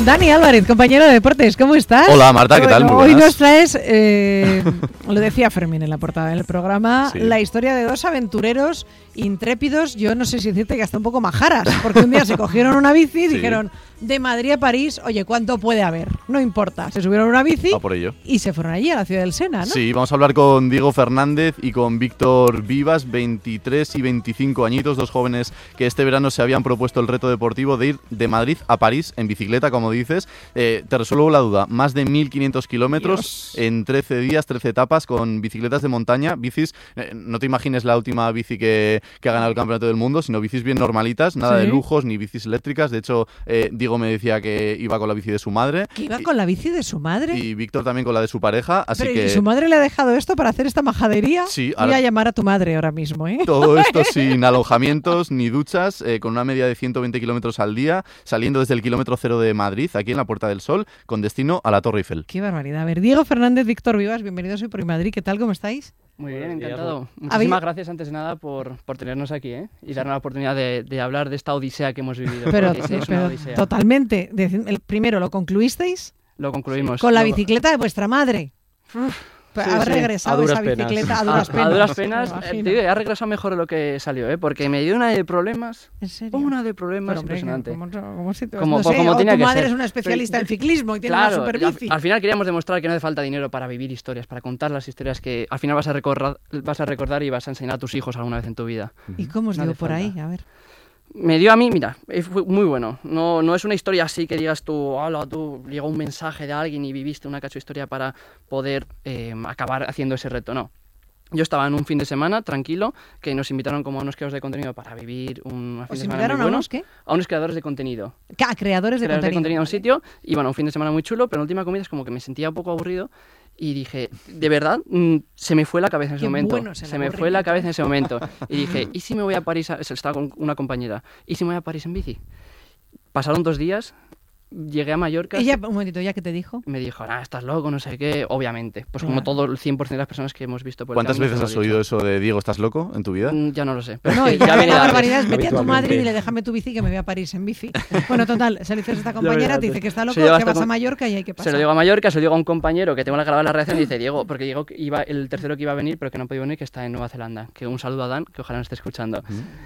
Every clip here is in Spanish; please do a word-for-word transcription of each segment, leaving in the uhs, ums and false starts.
Dani Álvarez, compañero de deportes, ¿cómo estás? Hola Marta, ¿qué bueno, tal? Muy hoy buenas. nos traes, eh, lo decía Fermín en la portada del programa, Sí. la historia de dos aventureros intrépidos, yo no sé si decirte que hasta un poco majaras, porque un día se cogieron una bici y Sí. dijeron, de Madrid a París, oye, ¿cuánto puede haber? No importa, se subieron a una bici A por ello. y se fueron allí a la ciudad del Sena, ¿no? Sí, vamos a hablar con Diego Fernández y con Víctor Vivas, veintitrés y veinticinco añitos, dos jóvenes que este verano se habían propuesto el reto deportivo de ir de Madrid a París en bicicleta, como dices. Eh, te resuelvo la duda, más de mil quinientos kilómetros en trece días, trece etapas con bicicletas de montaña, bicis, eh, no te imagines la última bici que, que ha ganado el campeonato del mundo, sino bicis bien normalitas, nada Sí. de lujos ni bicis eléctricas. De hecho, eh, Diego me decía que iba con la bici de su madre. Que iba y, con la bici de su madre. y Víctor también con la de su pareja, así Pero, que... ¿y su madre le ha dejado esto para hacer esta majadería? Sí, Voy ahora- a llamar a tu madre ahora mismo, ¿eh? Todo esto sin alojamientos ni duchas, eh, con una media de ciento veinte kilómetros al día, saliendo desde el kilómetro cero de Madrid, aquí en la Puerta del Sol, con destino a la Torre Eiffel. Qué barbaridad. A ver, Diego Fernández, Víctor Vivas, bienvenidos hoy por Madrid. ¿Qué tal? ¿Cómo estáis? Muy bien, Buenos días, encantado. Ru. Muchísimas ¿Habéis- gracias antes de nada por, por tenernos aquí, ¿eh? Y darnos la oportunidad de, de hablar de esta odisea que hemos vivido. Pero, porque sí, es una pero odisea. totalmente. Decid- el primero, ¿lo concluisteis? Lo concluimos. Con la Luego- bicicleta de vuestra madre. Pero Sí, ha sí. regresado A duras esa penas. bicicleta a A, duras a penas. duras penas, Me eh, imagino. te digo, ha regresado mejor de lo que salió, ¿eh? Porque me dio una de problemas, ¿En serio? una de problemas Pero, hombre, impresionante. ¿cómo, cómo si te- Como- no sé, como o tenía tu que madre ser. es una especialista Pero- en ciclismo y tiene Claro, una super al, bici. al final queríamos demostrar que no hace falta dinero para vivir historias, para contar las historias que al final vas a recordar, vas a recordar y vas a enseñar a tus hijos alguna vez en tu vida. ¿Y cómo os No dio hace por falta. ahí? A ver. Me dio a mí, mira, eh, fue muy bueno. No, no es una historia así que digas tú, hola, tú llegó un mensaje de alguien y viviste una cacho historia para poder eh, acabar haciendo ese reto, no. Yo estaba en un fin de semana tranquilo, que nos invitaron como a unos creadores de contenido para vivir un fin ¿Os de semana invitaron muy a bueno. unos qué? A unos creadores de contenido. A creadores de creadores de contenido contenido. a un sitio, y bueno, un fin de semana muy chulo, pero en la última comida es como que me sentía un poco aburrido y dije, de verdad, mm, se me fue la cabeza en ese Qué momento. bueno es el Se me fue la aburrimiento. cabeza en ese momento. Y dije, ¿y si me voy a París? A... Estaba con una compañera. ¿Y si me voy a París en bici? Pasaron dos días, llegué a Mallorca. Ella, un momentito, ¿ya qué te dijo? Me dijo, ah, estás loco, no sé qué, obviamente. Pues Claro. como todo el cien por ciento de las personas que hemos visto por el ¿Cuántas camino veces se has lo he oído dicho. eso de Diego, estás loco en tu vida? Mm, Ya no lo sé. Pero No, es y que ya ya viene la de antes. barbaridad es vete a tu Habitualmente. madre y dile déjame tu bici que me voy a París en bici. Bueno, total, se le dices a esta compañera, te dice que está loco, Se lleva que hasta vas a con- Mallorca y hay que pasar. Se lo digo a Mallorca, se lo digo a un compañero que tengo la grabada la reacción y dice, Diego, porque Diego que iba, el tercero que iba a venir, pero que no ha podido venir, que está en Nueva Zelanda. Que un saludo a Dan, que ojalá nos esté escuchando.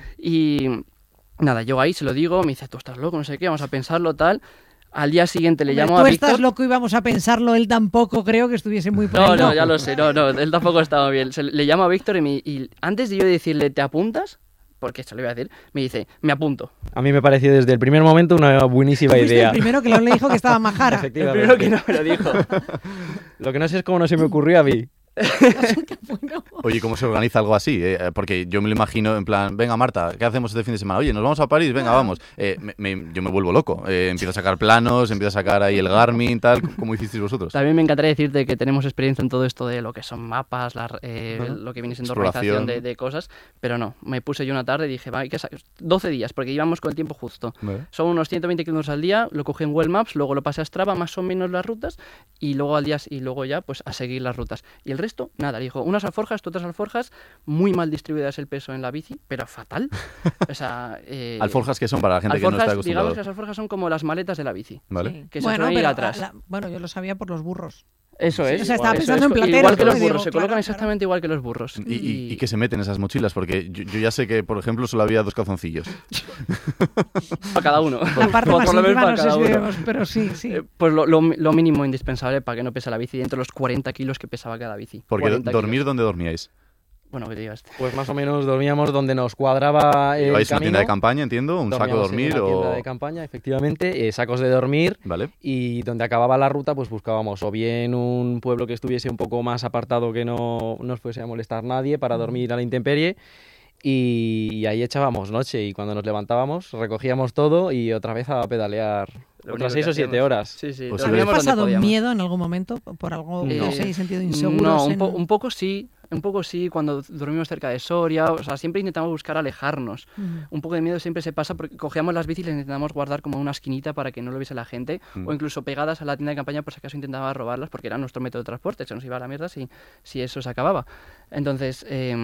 Y nada, yo ahí se lo digo, me dice, tú estás loco, no sé qué, vamos a pensarlo, tal. Al día siguiente le Hombre, llamo tú a estás Víctor. loco y vamos a pensarlo, él tampoco creo que estuviese muy por No, ahí, no, ya lo sé, no, no, él tampoco estaba bien. Se- le llamo a Víctor y, me- y antes de yo decirle, ¿te apuntas? Porque esto le iba a decir, me dice, me apunto. A mí me pareció desde el primer momento una buenísima Fuiste idea. el primero que le dijo que estaba majara. El Efectivamente. primero que no me lo dijo. Lo que no sé es cómo no se me ocurrió a mí. Bueno, Oye, ¿cómo se organiza algo así? Eh, porque yo me lo imagino en plan, venga Marta, ¿qué hacemos este fin de semana? Oye, ¿nos vamos a París? Venga, vamos. Eh, me- me- yo me vuelvo loco. Eh, empiezo a sacar planos, empiezo a sacar ahí el Garmin, tal. ¿Cómo hicisteis vosotros? También me encantaría decirte que tenemos experiencia en todo esto de lo que son mapas, la- eh, Ajá. lo que viene siendo Exploración. organización de, de cosas, pero no, me puse yo una tarde y dije, va, hay que sa- doce días, porque íbamos con el tiempo justo. Vale. Son unos ciento veinte kilómetros al día, lo cogí en Google Maps, luego lo pasé a Strava, más o menos las rutas, y luego al día y luego ya pues a seguir las rutas. Y el resto, nada, dijo, unas alforjas, tú otras alforjas, muy mal distribuidas el peso en la bici, pero fatal. O sea, eh, Alforjas que son para la gente que no está alforjas, acostumbrada. digamos que las alforjas son como las maletas de la bici, ¿Vale? sí. que se bueno, suelen ir pero atrás. la- bueno, yo lo sabía por los burros. Eso es. O sea, estaba eso pensando es, en plateros, igual que ¿no? los Y burros, digo, se claro, colocan claro. exactamente igual que los burros. ¿Y, y, y qué se meten en esas mochilas? Porque yo, yo ya sé que, por ejemplo, solo había dos calzoncillos. Para cada uno. La parte Por- más por lo menos íntima para no sé cada si uno. vemos, pero sí, sí. Eh, Pues lo, lo- lo mínimo indispensable para que no pese la bici, dentro de los cuarenta kilos que pesaba cada bici. Porque cuarenta dormir, kilos. ¿dónde dormíais? Bueno, que digas. Pues más o menos dormíamos donde nos cuadraba el ¿Vais a una camino. tienda de campaña, entiendo? ¿Un saco de Dormíamos dormir? en una tienda o... de campaña, efectivamente, eh, sacos de dormir. Vale. Y donde acababa la ruta, pues buscábamos o bien un pueblo que estuviese un poco más apartado, que no nos fuese a molestar nadie, para dormir a la intemperie. Y, y ahí echábamos noche, y cuando nos levantábamos recogíamos todo y otra vez a pedalear Lo único otras que seis o siete hacíamos. horas. Sí, sí. Pues dormíamos ¿Habéis donde pasado podíamos. miedo en algún momento por algo que No. os hayáis sentido inseguros? No, un, en- po- un poco sí, un poco sí, cuando dormimos cerca de Soria, o sea, siempre intentamos buscar alejarnos. Ujú. Un poco de miedo siempre se pasa porque cogíamos las bicis y las intentamos guardar como en una esquinita para que no lo viese la gente, Mm. o incluso pegadas a la tienda de campaña por si acaso intentaba robarlas porque era nuestro método de transporte, se nos iba a la mierda si, si eso se acababa. Entonces, eh,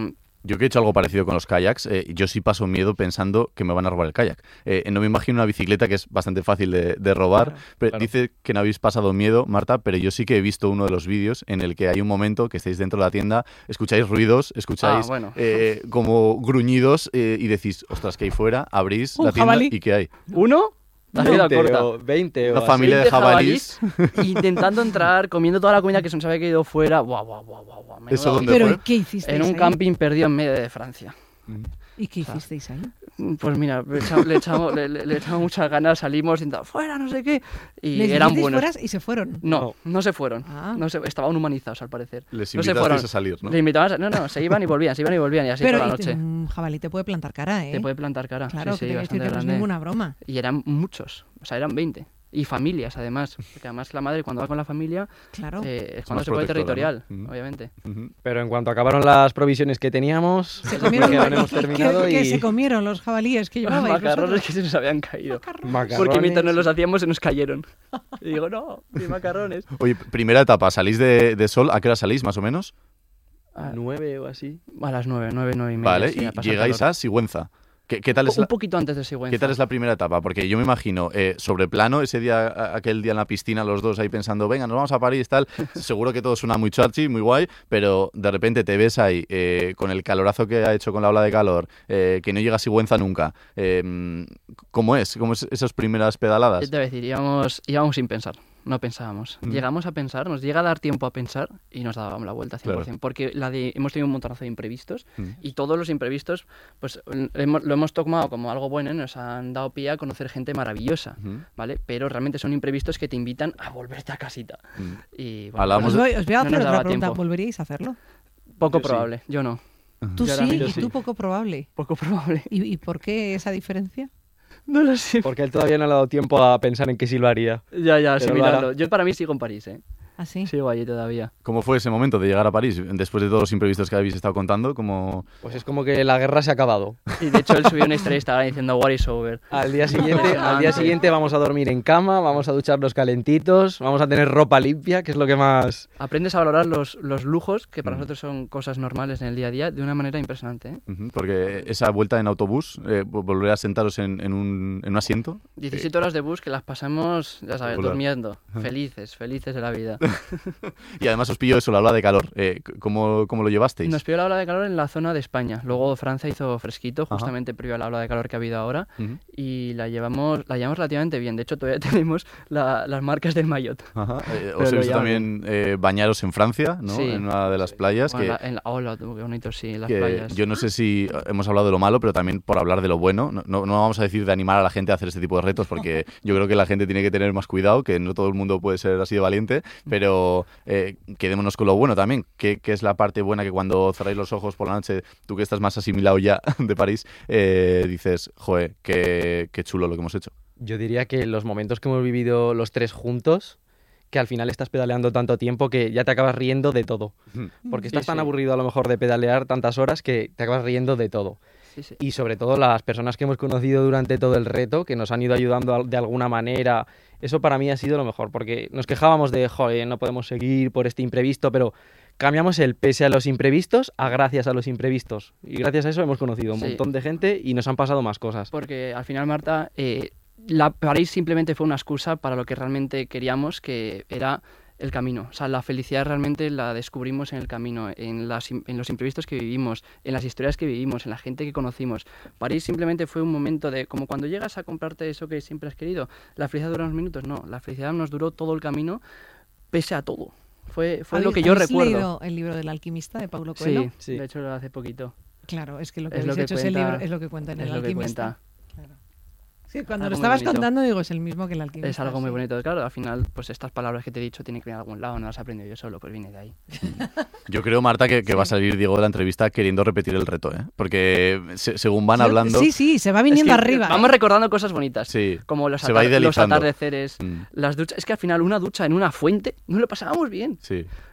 Yo que he hecho algo parecido con los kayaks, eh, yo sí paso miedo pensando que me van a robar el kayak. Eh, no me imagino una bicicleta, que es bastante fácil de, de robar. Claro. Pero Claro. dice que no habéis pasado miedo, Marta, pero yo sí que he visto uno de los vídeos en el que hay un momento que estáis dentro de la tienda, escucháis ruidos, escucháis Ah, bueno. eh, como gruñidos eh, y decís, ostras, que hay fuera, abrís Un la tienda jabalí. y ¿qué hay? ¿Uno? La vida veinte corta. o veinte o Una así. familia de veinte jabalís. intentando entrar, comiendo toda la comida que se nos había quedado fuera. Buah, buah, buah, buah, buah, menuda ¿Eso dónde odisea. Pero fue? ¿y qué hicisteis En un ahí? camping perdido en medio de Francia. ¿Y qué hicisteis ahí? Pues mira, le echamos, le echamos, le, le- le echamos muchas ganas, salimos, intentamos, fuera, no sé qué. Y Les eran dijisteis buenos. fuera y se fueron. No, no se fueron. Ah. No se, estaban humanizados al parecer. Les no se invitasteis fueron. a salir, ¿no? Le invitaban a- no, no, se iban y volvían, se iban y volvían y así Pero toda la y te- noche. un jabalí te puede plantar cara, ¿eh? Te puede plantar cara. Claro, sí, que sí, te voy a decir bastante que no es grande. ninguna broma. Y eran muchos, o sea, eran veinte. Y familias, además. Porque además la madre, cuando va con la familia, Claro. eh, es más cuando se pone protectora, territorial, ¿no? Ujú. obviamente. Ujú. Pero en cuanto acabaron las provisiones que teníamos, Se comieron que hemos ¿Qué- terminado qué y se comieron los jabalíes que Los llevabais macarrones vosotros? que se nos habían caído. macarrones. Porque mientras nos los hacíamos se nos cayeron. Y digo, no, mis macarrones. Oye, primera etapa, ¿salís de, de Sol? ¿A qué hora salís, más o menos? A, nueve o así. a las nueve, nueve, nueve y media. Vale, sí, y a pasar llegáis calor. a Sigüenza. ¿Qué, qué tal es Un la, poquito antes de Sigüenza. ¿Qué tal es la primera etapa? Porque yo me imagino, eh, sobre plano, ese día, a- aquel día en la piscina, los dos ahí pensando, venga, nos vamos a París, tal. Seguro que todo suena muy charchi, muy guay, pero de repente te ves ahí eh, con el calorazo que ha hecho con la ola de calor, eh, que no llega a Sigüenza nunca. Eh, ¿Cómo es? ¿Cómo es esas primeras pedaladas? Yo te voy a decir, íbamos, íbamos sin pensar, no pensábamos. Mm. Llegamos a pensar, nos llega a dar tiempo a pensar y nos dábamos la vuelta cien por ciento. Claro. Porque la de, hemos tenido un montonazo de imprevistos Mm. y todos los imprevistos pues hemos- lo hemos tomado como algo bueno y nos han dado pie a conocer gente maravillosa, Ujú. ¿vale? Pero realmente son imprevistos que te invitan a volverte a casita. Mm. Y bueno, Hablamos Os de- voy, os voy a no hacer nos otra daba pregunta. tiempo. ¿Volveríais a hacerlo? poco Yo sí. probable, yo no. Tú Yo sí, ahora y mismo tú sí. poco probable. Poco probable. ¿Y, y por qué esa diferencia? No lo sé. Porque él todavía no le ha dado tiempo a pensar en que sí lo haría. Ya, ya, Pero sí, lo hará. mirarlo. Yo para mí sigo en París, ¿eh? ¿Así? Sigo allí todavía. ¿Cómo fue ese momento de llegar a París? Después de todos los imprevistos que habéis estado contando, ¿cómo...? Pues es como que la guerra se ha acabado. Y de hecho él subió una historia y estaba diciendo War is over. Al día siguiente, al día Impresionante. siguiente vamos a dormir en cama, vamos a ducharnos calentitos, vamos a tener ropa limpia, que es lo que más... Aprendes a valorar los, los lujos, que para Mm. nosotros son cosas normales en el día a día, de una manera impresionante. ¿eh? Ujú, porque esa vuelta en autobús, eh, vo- volver a sentaros en, en un, en un asiento. diecisiete horas de bus que las pasamos, ya sabes, Regular. durmiendo. Felices, felices de la vida. Y además os pilló eso, la ola de calor. Eh, c- ¿cómo, ¿Cómo lo llevasteis? Nos pilló la ola de calor en la zona de España. Luego Francia hizo fresquito, Ajá. justamente previo a la ola de calor que ha habido ahora. Ujú, Y la llevamos, la llevamos relativamente bien. De hecho, todavía tenemos la- las marcas del maillot. ajá. Eh, Pero os he lo visto llevan también eh, bañaros en Francia, ¿no? Sí. En una de las playas. Bueno, que, en la, en la ola, qué bonito, sí, en las que playas. yo no sé si hemos hablado de lo malo, pero también por hablar de lo bueno. No, no, no vamos a decir de animar a la gente a hacer este tipo de retos, porque yo creo que la gente tiene que tener más cuidado, que no todo el mundo puede ser así de valiente, pero eh, quedémonos con lo bueno también. ¿Qué, qué es la parte buena que cuando cerráis los ojos por la noche, tú que estás más asimilado ya de París, eh, dices, joder, qué, qué chulo lo que hemos hecho? Yo diría que los momentos que hemos vivido los tres juntos, que al final estás pedaleando tanto tiempo que ya te acabas riendo de todo. Porque Sí, estás tan sí. aburrido a lo mejor de pedalear tantas horas que te acabas riendo de todo. Sí, sí. Y sobre todo las personas que hemos conocido durante todo el reto, que nos han ido ayudando al- de alguna manera, eso para mí ha sido lo mejor, porque nos quejábamos de, joder, no podemos seguir por este imprevisto, pero cambiamos el pese a los imprevistos a gracias a los imprevistos. Y gracias a eso hemos conocido un Sí. montón de gente y nos han pasado más cosas. Porque al final, Marta, eh, la París simplemente fue una excusa para lo que realmente queríamos, que era el camino. O sea, la felicidad realmente la descubrimos en el camino, en, las, im- en los imprevistos que vivimos, en las historias que vivimos, en la gente que conocimos. París simplemente fue un momento de, como cuando llegas a comprarte eso que siempre has querido, la felicidad dura unos minutos. No, la felicidad nos duró todo el camino, pese a todo. Fue, fue lo ¿Habéis- que yo habéis recuerdo. leído el libro del alquimista de Paulo Coelho? Sí, Sí. de hecho hace poquito. Claro, es que lo que Es habéis lo que hecho es el cuenta- libro, es lo que cuenta en Es el lo que alquimista. cuenta. Claro. Sí, cuando Algo lo muy estabas bonito. contando digo, es el mismo que el alquimista. Es algo muy sí. bonito. Claro, al final, pues estas palabras que te he dicho tienen que venir de algún lado, no las he aprendido yo solo, pues viene de ahí. Yo creo, Marta, que, que va a salir Diego de la entrevista queriendo repetir el reto, ¿eh? Porque se- según van Yo- hablando... Sí, sí, se va Es viniendo que arriba. Vamos ¿eh? recordando cosas bonitas, Sí, como los, se va atar- los idealizando. atardeceres, Mm, las duchas. Es que al final una ducha en una fuente, no lo pasábamos bien. sí.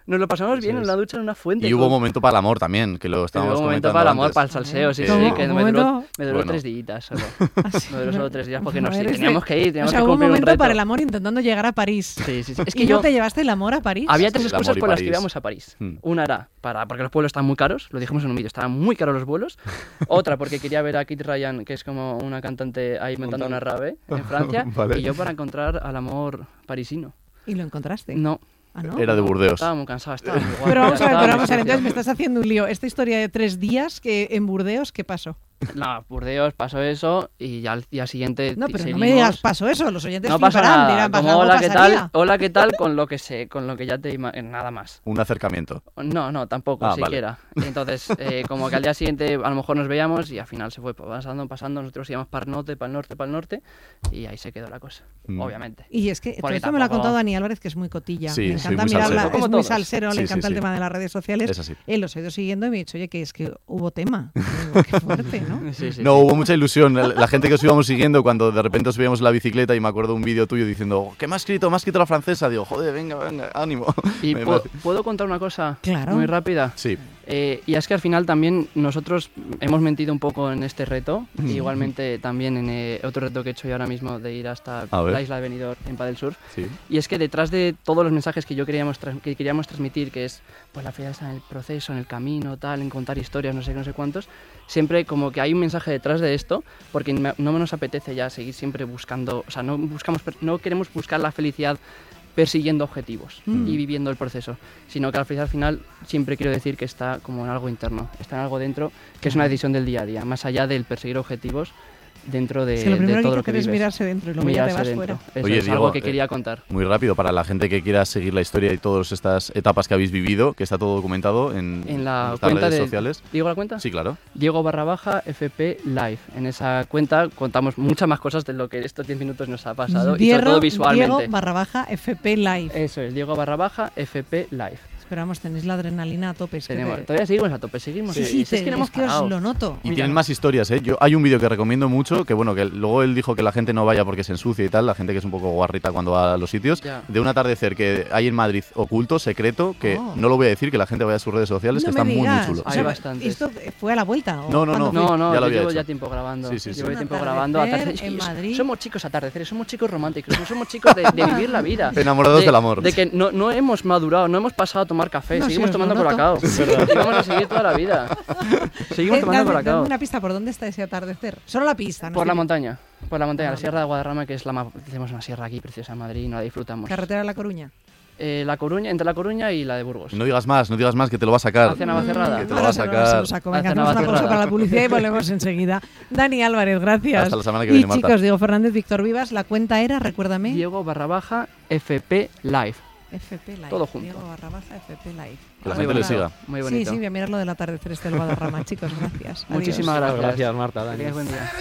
Nos lo pasamos bien Sí, en es. una ducha en una fuente. Y hubo con- momento para el amor también, que lo Y estábamos hubo un momento comentando para el amor, antes. para el salseo, sí, ¿Cómo? sí, que ¿Un me duró, momento? me duró Bueno. tres días solo. Así, Me duró solo tres días porque no nos eres de- teníamos que ir, O teníamos sea, que hubo un cumplir un momento reto. para el amor intentando llegar a París. Sí, sí, sí. Es ¿Y que no yo... te llevaste el amor a París? Había tres El excusas amor y por las que París. íbamos a París. Hmm. Una era para, porque los vuelos están muy caros, lo dijimos en un vídeo, estaban muy caros los vuelos. Otra porque quería ver a Kit Ryan, que es como una cantante ahí montando una rave en Francia. Vale. Y yo para encontrar al amor parisino. ¿Y lo encontraste? No. ¿Ah, no? Era de Burdeos. Estaba muy cansado, estaba muy guapo. Pero vamos a ver, estaba pero muy vamos a ver, sucio. entonces me estás haciendo un lío. Esta historia de tres días que en Burdeos, ¿qué pasó? No, Burdeos pasó eso y ya al día siguiente No, pero no seguimos. me digas pasó eso, los oyentes No pasa fliparán, nada, dirán, como "Algo hola, ¿qué pasaría". tal? Hola, ¿qué tal? Con lo que sé, con lo que ya te imaginas, nada más. Un acercamiento. No, no, tampoco, Ah, vale. siquiera. Entonces, eh, como que al día siguiente a lo mejor nos veíamos y al final se fue pasando, pasando, nosotros íbamos para el norte, para el norte, para el norte y ahí se quedó la cosa, Mm. obviamente. Y es que todo Porque esto me lo ha tampoco- contado Dani Álvarez, que es muy cotilla. Sí, me soy encanta muy mirarla, salsero. Como es muy todos. salsero, Sí, le sí, encanta el sí. tema de las redes sociales. Es así. Él los he ido siguiendo y me ha dicho, oye, que es que hubo tema. Digo, qué fuerte, ¿no? Sí, sí, No, sí. hubo mucha ilusión. La, la gente que os íbamos siguiendo, cuando de repente os veíamos en la bicicleta y me acuerdo de un vídeo tuyo diciendo, ¿qué me ha escrito? Me ha escrito la francesa. Digo, joder, venga, venga, ánimo. Y Me- pu- me- ¿puedo contar una cosa Claro. muy rápida? Sí. Eh, y es que al final también nosotros hemos mentido un poco en este reto, y igualmente también en eh, otro reto que he hecho yo ahora mismo de ir hasta A ver. la isla de Benidorm en Padel Surf. Sí. Y es que detrás de todos los mensajes que yo queríamos, tras- que queríamos transmitir, que es pues la felicidad está en el proceso, en el camino, tal, en contar historias, no sé qué, no sé cuántos, siempre como que hay un mensaje detrás de esto, porque me- no nos apetece ya seguir siempre buscando, o sea, no buscamos, per- no queremos buscar la felicidad persiguiendo objetivos Mm. y viviendo el proceso, sino que la felicidad al final siempre quiero decir que está como en algo interno, está en algo dentro, que es una decisión del día a día, más allá del perseguir objetivos dentro de, Es que lo de primero que todo hay lo que que hacer es vives. mirarse dentro y luego ya te Mirarse vas dentro. fuera. Eso Oye, es Diego, algo que eh, quería contar. Muy rápido, para la gente que quiera seguir la historia y todas estas etapas que habéis vivido, que está todo documentado en, En la nuestras cuenta redes de... sociales. ¿Digo la cuenta? Sí, claro. Diego barra baja F P Live. En esa cuenta contamos muchas más cosas de lo que estos diez minutos nos ha pasado y sobre todo visualmente. Diego barra baja F P Live. Eso es, Diego barra baja F P Live. Esperamos, tenéis la adrenalina a tope. Es que Tenemos, te- Todavía seguimos a tope, seguimos. Sí, eh, sí, es te- que no hemos es que os parado. lo noto. Y Mira. tienen más historias, ¿eh? Yo, hay un vídeo que recomiendo mucho, que bueno, que luego él dijo que la gente no vaya porque se ensucia y tal, la gente que es un poco guarrita cuando va a los sitios, Ya. de un atardecer que hay en Madrid oculto, secreto, que Oh. no lo voy a decir, que la gente vaya a sus redes sociales, No que me está muy, muy digas. chulo. O sea, Hay bastantes. ¿Esto fue a la vuelta? o No, no, cuándo no. fue? No, no, Ya lo yo había llevo hecho. ya tiempo grabando. Sí, sí, sí. Llevo Un tiempo atardecer grabando. atardeceres. en Y Madrid. somos chicos atardeceres, somos chicos románticos, somos chicos de, de vivir la vida. Enamorados de, del amor. De que no, no hemos madurado, no hemos pasado a tomar café, No, sí, seguimos os lo tomando noto. colacao. Y vamos a seguir toda la vida. Seguimos Eh, tomando dame- colacao. dame una pista, ¿por dónde está ese atardecer? Solo la pista, ¿no? Por la Estoy- montaña, por la montaña, Ah, la vale. Sierra de Guadarrama, que es la más... Tenemos una sierra aquí preciosa en Madrid y no la disfrutamos. Carretera de La Coruña. Eh, la Coruña, entre La Coruña y la de Burgos. No digas más, no digas más, que te lo va a sacar. Hacia Navacerrada. Que te lo Ahora va a se lo- sacar. se lo saco. Venga, Hacia hacemos una pausa Navacerrada. para la publicidad y volvemos enseguida. Dani Álvarez, gracias. Hasta la semana que y viene, Marta. chicos, Diego Fernández, Víctor Vivas, la cuenta era, recuérdame. Diego barra baja F P Live. F P Live. Todo junto. Diego barra baja F P Live. Que la Muy gente le bonito, siga. Muy Sí, bonito. sí, voy a mirar lo del atardecer este del Guadarrama. Chicos, gracias. Adiós. Muchísimas gracias. Gracias, Marta, Dani. Que tengáis buen día.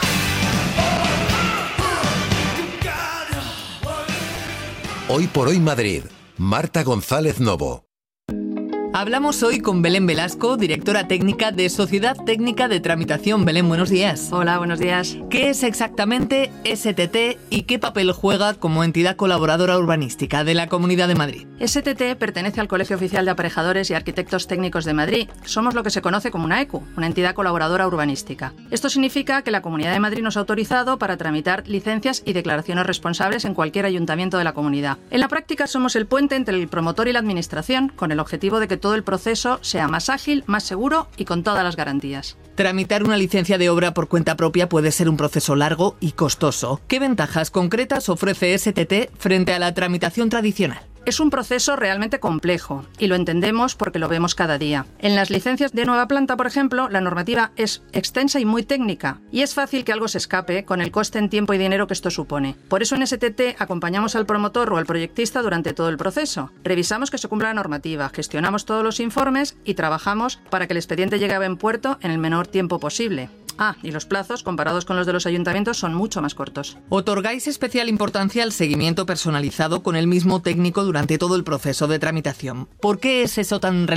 Hoy por hoy Madrid. Marta González Novo. Hablamos hoy con Belén Velasco, directora técnica de Sociedad Técnica de Tramitación. Belén, buenos días. Hola, buenos días. ¿Qué es exactamente S T T y qué papel juega como entidad colaboradora urbanística de la Comunidad de Madrid? S T T pertenece al Colegio Oficial de Aparejadores y Arquitectos Técnicos de Madrid. Somos lo que se conoce como una E C U, una entidad colaboradora urbanística. Esto significa que la Comunidad de Madrid nos ha autorizado para tramitar licencias y declaraciones responsables en cualquier ayuntamiento de la comunidad. En la práctica somos el puente entre el promotor y la administración, con el objetivo de que todo el proceso sea más ágil, más seguro y con todas las garantías. Tramitar una licencia de obra por cuenta propia puede ser un proceso largo y costoso. ¿Qué ventajas concretas ofrece S T T frente a la tramitación tradicional? Es un proceso realmente complejo y lo entendemos porque lo vemos cada día. En las licencias de nueva planta, por ejemplo, la normativa es extensa y muy técnica y es fácil que algo se escape con el coste en tiempo y dinero que esto supone. Por eso en S T T acompañamos al promotor o al proyectista durante todo el proceso. Revisamos que se cumpla la normativa, gestionamos todos los informes y trabajamos para que el expediente llegue a buen puerto en el menor tiempo posible. Ah, y los plazos, comparados con los de los ayuntamientos, son mucho más cortos. ¿Otorgáis especial importancia al seguimiento personalizado con el mismo técnico durante todo el proceso de tramitación? ¿Por qué es eso tan relevante?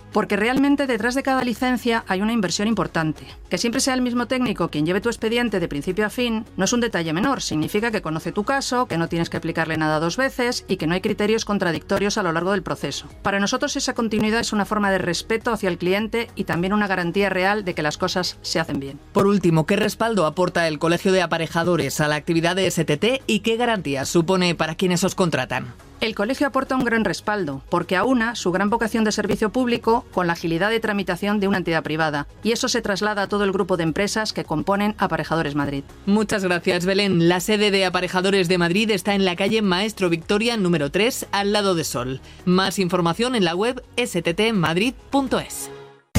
porque realmente detrás de cada licencia hay una inversión importante. Que siempre sea el mismo técnico quien lleve tu expediente de principio a fin no es un detalle menor, significa que conoce tu caso, que no tienes que aplicarle nada dos veces y que no hay criterios contradictorios a lo largo del proceso. Para nosotros esa continuidad es una forma de respeto hacia el cliente y también una garantía real de que las cosas se hacen bien. Por último, ¿qué respaldo aporta el Colegio de Aparejadores a la actividad de S T T y qué garantías supone para quienes os contratan? El colegio aporta un gran respaldo, porque aúna su gran vocación de servicio público con la agilidad de tramitación de una entidad privada, y eso se traslada a todo el grupo de empresas que componen Aparejadores Madrid. Muchas gracias, Belén. La sede de Aparejadores de Madrid está en la calle Maestro Victoria número tres, al lado de Sol. Más información en la web s t t madrid punto es.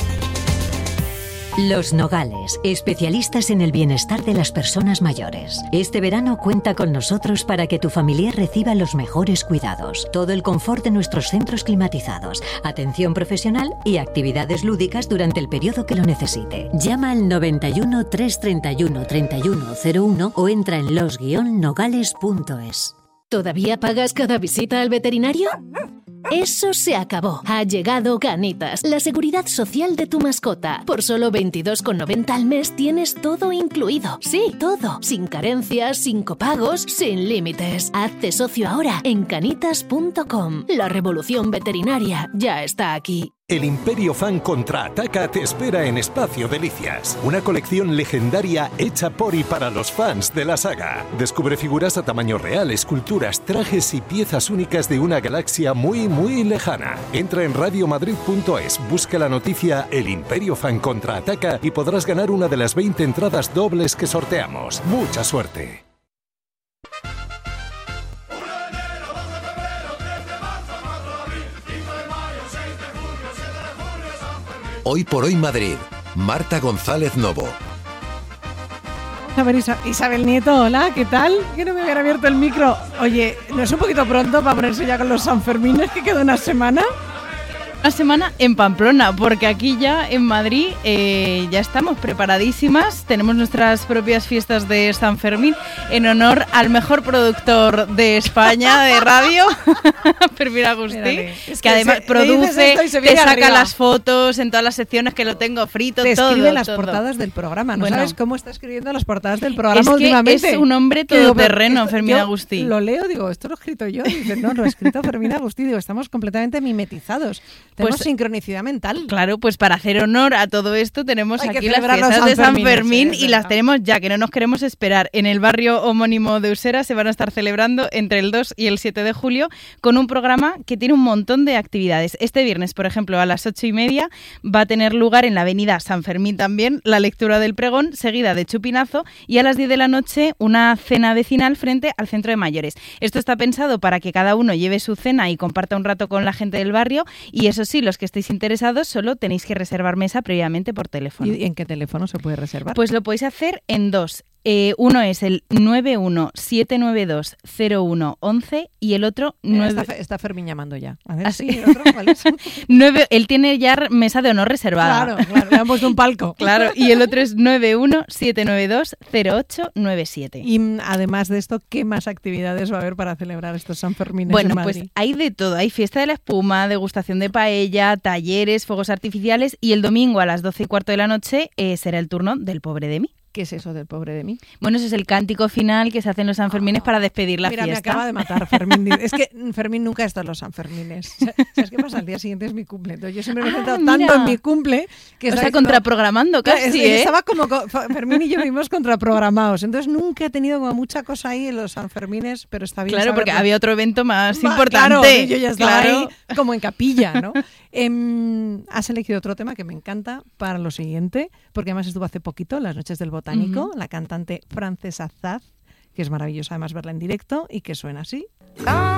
Los Nogales, especialistas en el bienestar de las personas mayores. Este verano cuenta con nosotros para que tu familiar reciba los mejores cuidados, todo el confort de nuestros centros climatizados, atención profesional y actividades lúdicas durante el periodo que lo necesite. Llama al noventa y uno, trescientos treinta y uno, treinta y uno cero uno o entra en los guion nogales punto es. ¿Todavía pagas cada visita al veterinario? Eso se acabó. Ha llegado Canitas, la seguridad social de tu mascota. Por solo veintidós con noventa al mes tienes todo incluido. Sí, todo. Sin carencias, sin copagos, sin límites. Hazte socio ahora en canitas punto com. La revolución veterinaria ya está aquí. El Imperio Fan Contraataca te espera en Espacio Delicias, una colección legendaria hecha por y para los fans de la saga. Descubre figuras a tamaño real, esculturas, trajes y piezas únicas de una galaxia muy, muy lejana. Entra en radio madrid punto es, busca la noticia El Imperio Fan Contraataca y podrás ganar una de las veinte entradas dobles que sorteamos. ¡Mucha suerte! Hoy por Hoy Madrid, Marta González Novo. A ver, Isa- Isabel Nieto, hola, ¿qué tal? Que no me hubiera abierto el micro. Oye, ¿no es un poquito pronto para ponerse ya con los Sanfermines, que queda una semana? Una semana en Pamplona, porque aquí ya en Madrid eh, ya estamos preparadísimas. Tenemos nuestras propias fiestas de San Fermín en honor al mejor productor de España de radio, Fermín Agustí, Espérale, es que, que además se- le produce, dices esto y se te viene saca arriba. las fotos en todas las secciones que lo tengo frito, Te todo. escribe las todo. portadas del programa. ¿No Bueno. sabes cómo está escribiendo las portadas del programa Es que últimamente? es un hombre Que digo, pero todoterreno, esto- Fermín yo Agustí. Lo leo, digo, esto lo he escrito yo. Y dice, no, lo ha escrito Fermín Agustí. Digo, estamos completamente mimetizados. Tenemos Pues- sincronicidad mental. Claro, pues para hacer honor a todo esto tenemos Hay que aquí las celebrar los fiestas de San Sanfermines, Fermín sí, es y las verdad. tenemos ya, que no nos queremos esperar. En el barrio homónimo de Usera se van a estar celebrando entre el dos y el siete de julio con un programa que tiene un montón de actividades. Este viernes, por ejemplo, a las ocho y media va a tener lugar en la avenida San Fermín también la lectura del pregón, seguida de chupinazo, y a las diez de la noche una cena vecinal frente al centro de mayores. Esto está pensado para que cada uno lleve su cena y comparta un rato con la gente del barrio, y eso sí, los que estéis interesados solo tenéis que reservar mesa previamente por teléfono. ¿Y en qué teléfono se puede reservar? Pues lo podéis hacer en dos. Eh, uno es el nueve uno siete nueve dos cero uno once y el otro Mira, nueve... está, Fe- está Fermín llamando ya. A ver, ¿Ah, sí, sí? el otro, ¿cuál es? nueve, él tiene ya mesa de honor reservada. Claro, claro, le han puesto un palco. Claro, y el otro es nueve uno siete nueve dos cero ocho nueve siete. Y mm, además de esto, ¿qué más actividades va a haber para celebrar estos Sanfermines Bueno, en Madrid? pues hay de todo. Hay fiesta de la espuma, degustación de paella, talleres, fuegos artificiales y el domingo a las doce y cuarto de la noche eh, será el turno del Pobre de mí. ¿Qué es eso del Pobre de mí? Bueno, ese es el cántico final que se hace en los Sanfermines para despedir la Mira, fiesta. me acaba de matar Fermín. Es que Fermín nunca está en los Sanfermines. ¿Sabes qué pasa? Al día siguiente es mi cumple. Entonces yo siempre me he Ah, centrado mira. tanto en mi cumple que O estaba sea, diciendo- contraprogramando Claro, casi, es- ¿eh? Estaba como co- Fermín y yo vivimos contraprogramados. Entonces nunca he tenido como mucha cosa ahí en los Sanfermines, pero está bien Claro, porque saberlo. había otro evento más Va, importante. Claro, y yo ya estaba Claro. ahí como en capilla, ¿no? Em, has elegido otro tema que me encanta para lo siguiente, porque además estuvo hace poquito en las Noches del Botánico, Ujú. la cantante Francesa Zaz, que es maravillosa además verla en directo y que suena así. Quand